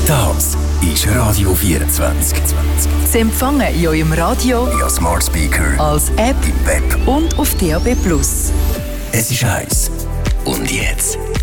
Das ist Radio 24. Sie empfangen in eurem Radio, via Smart Speaker, als App im Web und auf DAB+. Es ist 1. Und jetzt